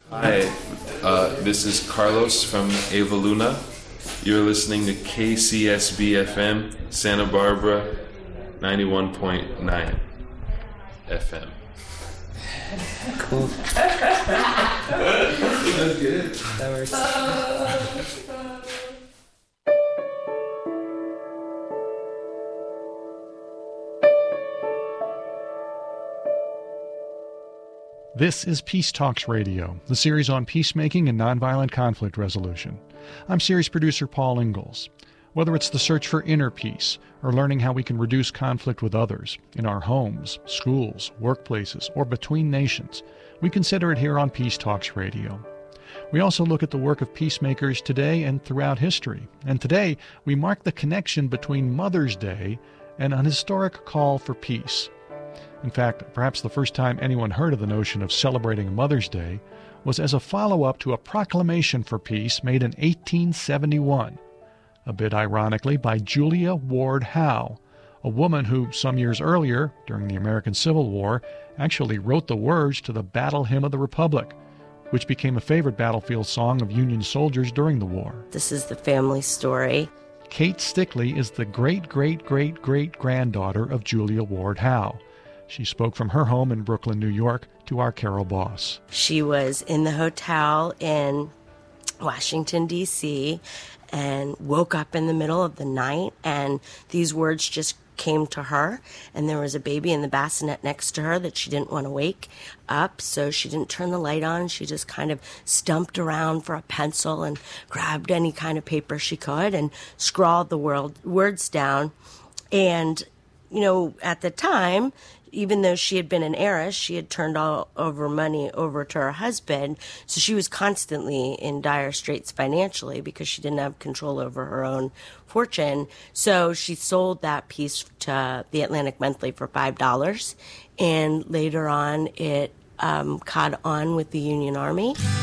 Hi, this is Carlos from Eva Luna. You're listening to KCSB FM, Santa Barbara, 91.9 FM. Cool. That's good. That works. This is Peace Talks Radio, the series on peacemaking and nonviolent conflict resolution. I'm series producer Paul Ingalls. Whether it's the search for inner peace or learning how we can reduce conflict with others in our homes, schools, workplaces, or between nations, we consider it here on Peace Talks Radio. We also look at the work of peacemakers today and throughout history. And today, we mark the connection between Mother's Day and an historic call for peace. In fact, perhaps the first time anyone heard of the notion of celebrating Mother's Day was as a follow-up to a proclamation for peace made in 1871, a bit ironically by Julia Ward Howe, a woman who some years earlier, during the American Civil War, actually wrote the words to the Battle Hymn of the Republic, which became a favorite battlefield song of Union soldiers during the war. This is the family story. Kate Stickley is the great-great-great-great-granddaughter of Julia Ward Howe. She spoke from her home in Brooklyn, New York, to our Carol Boss. She was in the hotel in Washington, D.C., and woke up in the middle of the night, and these words just came to her, and there was a baby in the bassinet next to her that she didn't want to wake up, so she didn't turn the light on. She just kind of stumped around for a pencil and grabbed any kind of paper she could and scrawled the words down. And, you know, at the time, even though she had been an heiress, she had turned all over money over to her husband. So she was constantly in dire straits financially because she didn't have control over her own fortune. So she sold that piece to the Atlantic Monthly for $5. And later on, it caught on with the Union Army.